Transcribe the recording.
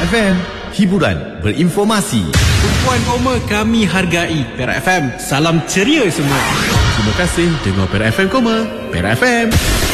Perak FM, hiburan berinformasi. Puan Koma kami hargai. Perak FM, salam ceria semua. Terima kasih dengar Perak FM Koma. Perak FM.